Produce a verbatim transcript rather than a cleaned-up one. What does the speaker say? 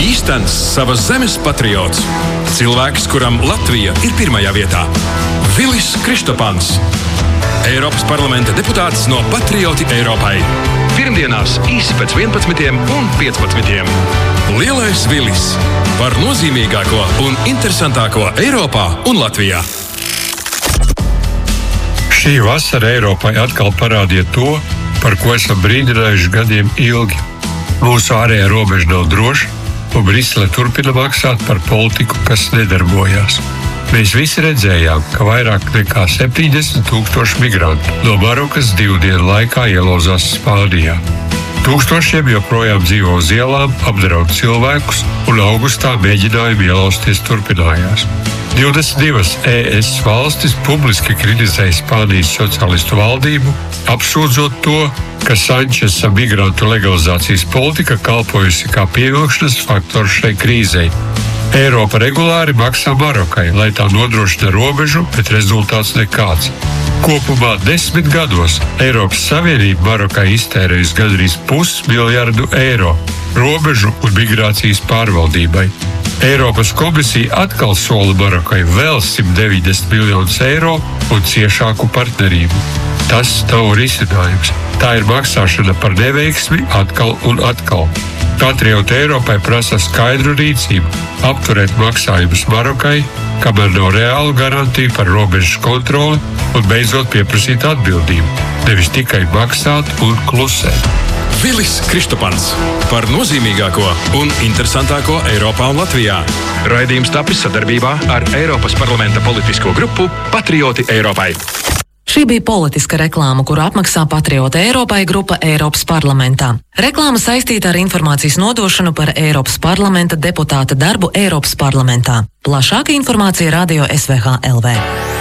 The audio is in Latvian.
Īstens savas zemes patriots. Cilvēks, kuram Latvija ir pirmajā vietā. Vilis Kristopans. Eiropas parlamenta deputāts no Patrioti Eiropai. Pirmdienās īsi pēc vienpadsmitiem un piecpadsmitiem. Lielais Vilis par nozīmīgāko un interesantāko Eiropā un Latvijā. Šī vasara Eiropai atkal parādīja to, par ko esam brīdinājuši gadiem ilgi. Mūsu ārējā robeža nav droša, un Brisele turpina maksāt par politiku, kas nedarbojās. Mēs visi redzējām, ka vairāk nekā septiņdesmit tūkstoši migrantu no Marokas divu dienu laikā ielauzās Spānijā. Tūkstošiem joprojām dzīvo uz ielām, apdraud cilvēkus, un augustā mēģinājumi ielausties turpinājās. divdesmit divas E S valstis publiski kritizēja Spānijas socialistu valdību, apsūdzot to, ka Sančesa migrantu legalizācijas politika kalpojusi kā pievilkšanas faktors šai krīzei. Eiropa regulāri maksā Marokai, lai tā nodrošina robežu, bet rezultāts nekāds. Kopumā desmit gados Eiropas Savienība Marokai iztērējusi gandrīz pusmiljardu eiro robežu un migrācijas pārvaldībai. Eiropas komisija atkal sola Marokai vēl simt deviņdesmit miljonus eiro un ciešāku partnerību. Tas nav risinājums. Tā ir maksāšana par neveiksmi atkal un atkal. Patrioti Eiropai prasa skaidru rīcību, apturēt maksājumus Marokai, kamēr nav reālu garantiju par robežas kontroli un beidzot pieprasīt atbildību, nevis tikai maksāt un klusēt. Vilis Kristopans par nozīmīgāko un interesantāko Eiropā un Latvijā. Raidījums tapis sadarbībā ar Eiropas parlamenta politisko grupu Patrioti Eiropai. Šī bija politiska reklāma, kuru apmaksā Patrioti Eiropai grupa Eiropas parlamentā. Reklāma saistīta ar informācijas nodošanu par Eiropas parlamenta deputāta darbu Eiropas parlamentā. Plašāka informācija radio S V H L V.